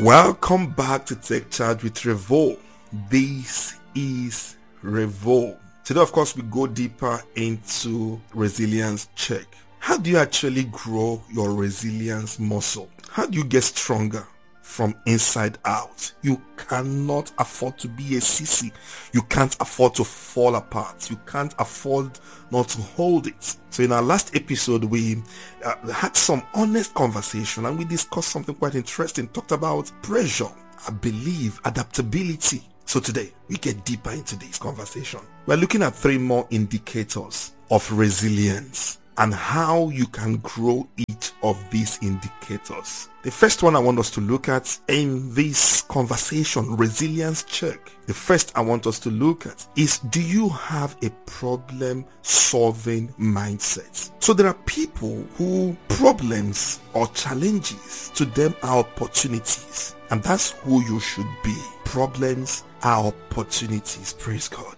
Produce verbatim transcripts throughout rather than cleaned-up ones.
Welcome back to Take Charge with Revo. This is Revo. Today, of course, we go deeper into resilience check. How do you actually grow your resilience muscle? How do you get stronger from inside out? You cannot afford to be a sissy. You can't afford to fall apart. You can't afford not to hold it. So in our last episode, we uh, had some honest conversation and we discussed something quite interesting. Talked about pressure, I believe, adaptability. So today, we get deeper into this conversation. We're looking at three more indicators of resilience and how you can grow each of these indicators. The first one I want us to look at in this conversation, resilience check. The first I want us to look at is, do you have a problem-solving mindset? So there are people who problems or challenges to them are opportunities, and that's who you should be. Problems are opportunities. Praise God.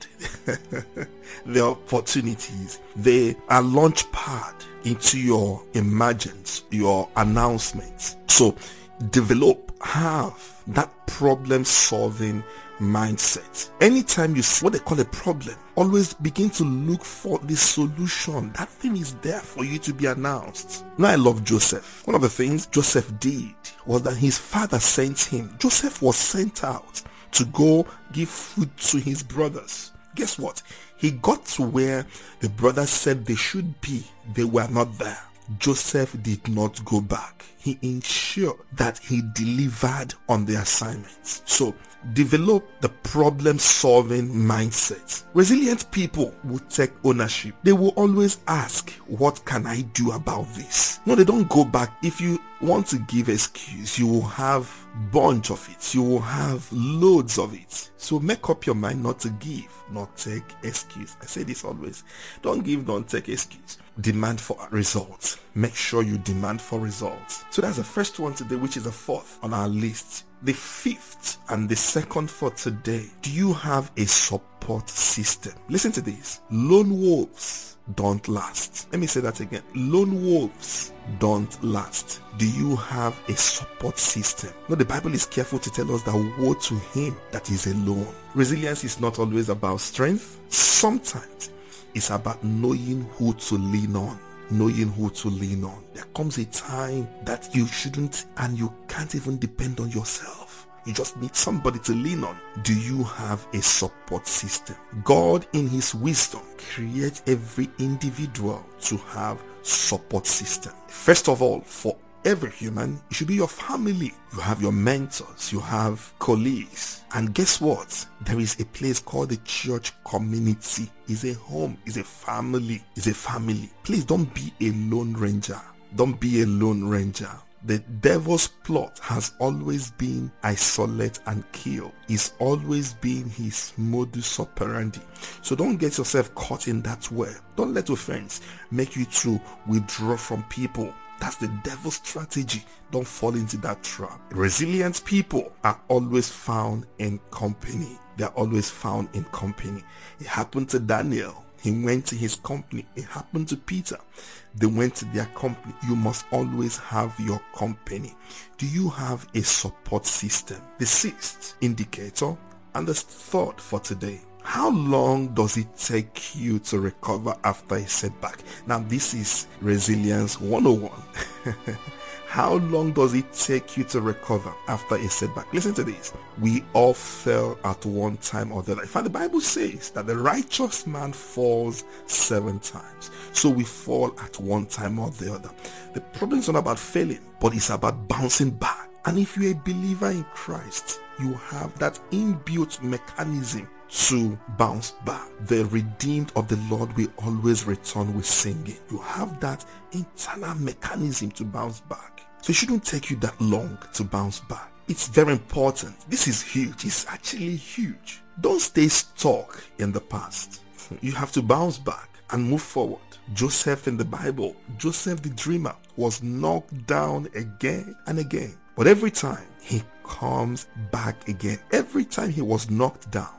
The opportunities, they are launch pad into your emergence, your announcements. So develop, have that problem solving mindset. Anytime you see what they call a problem, always begin to look for the solution. That thing is there for you to be announced. Now I love Joseph. One of the things Joseph did was that his father sent him. Joseph was sent out to go give food to his brothers. Guess what? He got to where the brothers said they should be. They were not there. Joseph did not go back. He ensured that he delivered on the assignments. So develop the problem-solving mindset. Resilient people will take ownership. They will always ask, what can I do about this? No, they don't go back. If you want to give excuse, you will have bunch of it. You will have loads of it. So make up your mind not to give, not take excuse. I say this always. Don't give, don't take excuse. Demand for results. Make sure you demand for results. So that's the first one today, which is the fourth on our list. The fifth and the second for today. Do you have a support system? Listen to this. Lone wolves don't last. Let me say that again. Lone wolves don't last. Do you have a support system? No, the Bible is careful to tell us that woe to him that is alone. Resilience is not always about strength. Sometimes it's about knowing who to lean on. Knowing who to lean on. There comes a time that you shouldn't and you can't even depend on yourself. You just need somebody to lean on. Do you have a support system? God in his wisdom creates every individual to have support system. First of all, for every human, it should be your family. You have your mentors, you have colleagues. And guess what? There is a place called the church community. It's a home, it's a family, it's a family. Please don't be a lone ranger. Don't be a lone ranger. The devil's plot has always been isolate and kill. It's always been his modus operandi. So don't get yourself caught in that web. Don't let offense make you to withdraw from people. That's the devil's strategy. Don't fall into that trap. Resilient people are always found in company. They're always found in company. It happened to Daniel. He went to his company. It happened to Peter. They went to their company. You must always have your company. Do you have a support system? The sixth indicator and the third for today. How long does it take you to recover after a setback? Now this is Resilience one oh one. How long does it take you to recover after a setback? Listen to this. We all fell at one time or the other. In fact, the Bible says that the righteous man falls seven times. So we fall at one time or the other. The problem is not about failing, but it's about bouncing back. And if you're a believer in Christ, you have that inbuilt mechanism to bounce back. The redeemed of the Lord will always return with singing. You have that internal mechanism to bounce back. So it shouldn't take you that long to bounce back. It's very important. This is huge. It's actually huge. Don't stay stuck in the past. You have to bounce back and move forward. Joseph in the Bible, Joseph the dreamer, was knocked down again and again. But every time he comes back again. Every time he was knocked down,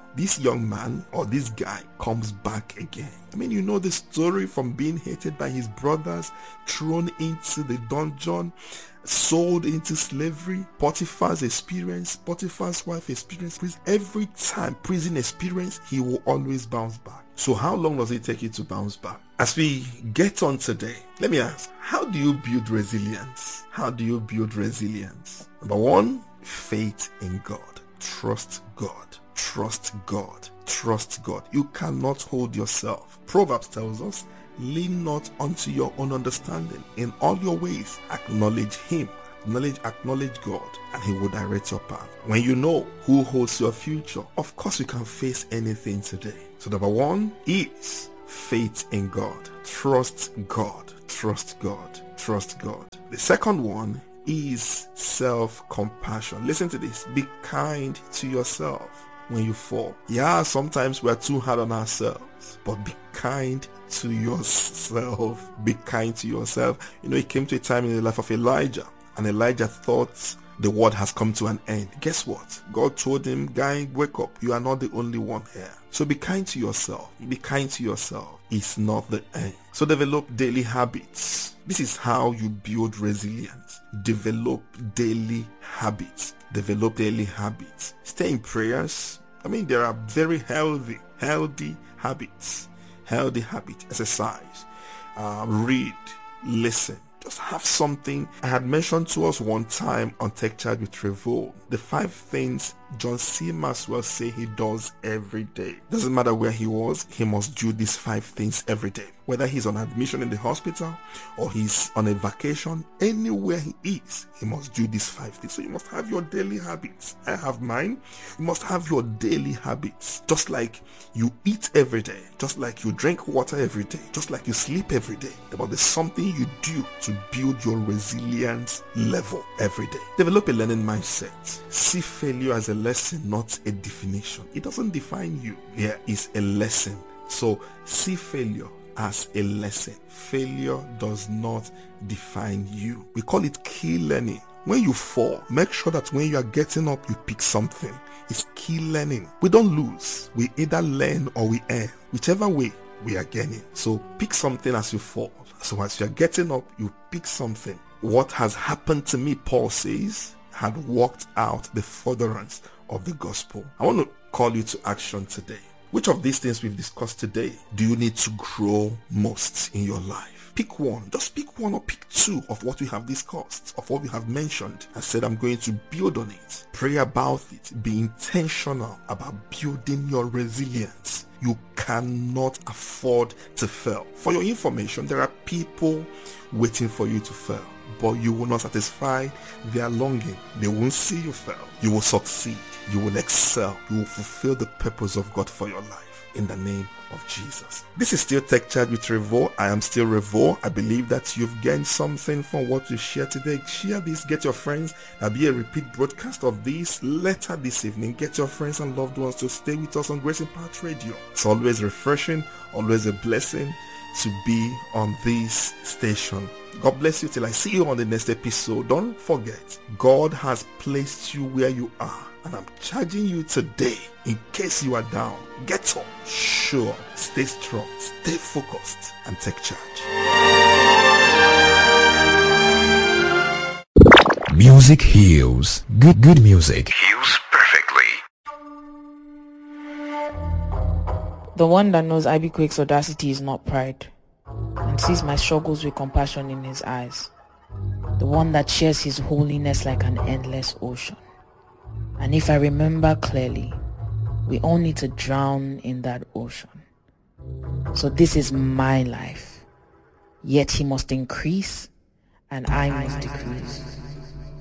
this young man or this guy comes back again. I mean, you know the story from being hated by his brothers, thrown into the dungeon, sold into slavery. Potiphar's experience, Potiphar's wife experience, every time prison experience, he will always bounce back. So how long does it take you to bounce back? As we get on today, let me ask, how do you build resilience? How do you build resilience? Number one, faith in God. Trust God. Trust God. Trust God. You cannot hold yourself. Proverbs tells us, lean not unto your own understanding. In all your ways, acknowledge him. Acknowledge, acknowledge God, and he will direct your path. When you know who holds your future, of course you can face anything today. So number one is faith in God. Trust God. Trust God. Trust God. The second one is self-compassion. Listen to this. Be kind to yourself when you fall. Yeah, sometimes we're too hard on ourselves, but be kind to yourself. Be kind to yourself. You know, it came to a time in the life of Elijah, and Elijah thought the world has come to an end. Guess what? God told him, guy, wake up. You are not the only one here. So be kind to yourself. Be kind to yourself. It's not the end. So develop daily habits. This is how you build resilience. Develop daily habits. Develop daily habits. Stay in prayers. I mean, there are very healthy, healthy habits. Healthy habits. Exercise. Uh, read. Listen. Just have something. I had mentioned to us one time on Tech Charge with Trevor, the five things John C. Maxwell say he does every day. Doesn't matter where he was, he must do these five things every day. Whether he's on admission in the hospital or he's on a vacation, anywhere he is, he must do these five things. So you must have your daily habits. I have mine. You must have your daily habits. Just like you eat every day, just like you drink water every day, just like you sleep every day. But there's something you do to build your resilience level every day. Develop a learning mindset. See failure as a lesson, not a definition. It doesn't define you. There is a lesson. So see failure as a lesson. Failure does not define you. We call it key learning. When you fall, make sure that when you are getting up, you pick something. It's key learning. We don't lose. We either learn or we earn. Whichever way, we are gaining. So pick something as you fall. So as you are getting up, you pick something. What has happened to me, Paul says, had worked out the furtherance of the gospel. I want to call you to action today. Which of these things we've discussed today do you need to grow most in your life? Pick one. Just pick one or pick two of what we have discussed, of what we have mentioned, and said I'm going to build on it. Pray about it. Be intentional about building your resilience. You cannot afford to fail. For your information, there are people waiting for you to fail, but you will not satisfy their longing. They won't see you fail. You will succeed. You will excel. You will fulfill the purpose of God for your life. In the name of Jesus. This is still Tech Chat with Revo. I am still Revo. I believe that you've gained something from what we shared today. Share this. Get your friends. There'll be a repeat broadcast of this later this evening. Get your friends and loved ones to stay with us on Grace Impact Radio. It's always refreshing, always a blessing to be on this station. God bless you till I see you on the next episode. Don't forget, God has placed you where you are, and I'm charging you today. In case you are down, get up, show up, stay strong, stay focused, and take charge. Music heals. Good, good music heals perfectly. The one that knows Ivy Quake's audacity is not pride, and sees my struggles with compassion in his eyes. The one that shares his holiness like an endless ocean. And if I remember clearly, we all need to drown in that ocean. So this is my life. Yet he must increase and I must decrease.